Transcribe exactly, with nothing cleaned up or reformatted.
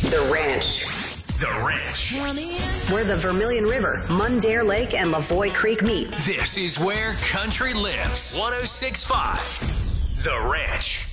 The Ranch. The Ranch. Where the Vermilion River, Mundare Lake, and Lavoy Creek meet. This is where country lives. one oh six point five. The Ranch.